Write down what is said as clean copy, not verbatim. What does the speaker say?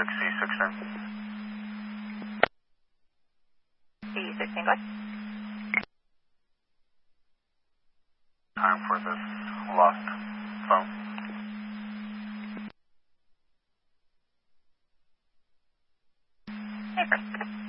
E16, E16, go ahead. time for this lost phone. Hey, Chris.